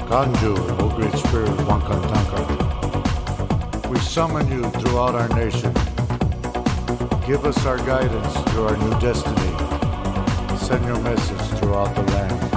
Kanju, O Great Spirit Wankantanka, we summon you throughout our nation. Give us our guidance to our new destiny. Send your message throughout the land.